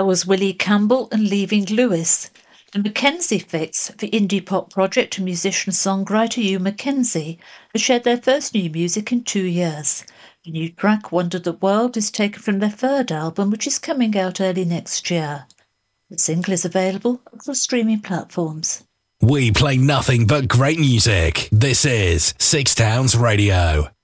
was Willie Campbell and Leaving Lewis. The Mackenzie Fix, the indie pop project of musician-songwriter Hugh Mackenzie, has shared their first new music in 2 years. The new track, Wonder the World, is taken from their third album, which is coming out early next year. The single is available across streaming platforms. We play nothing but great music. This is Six Towns Radio.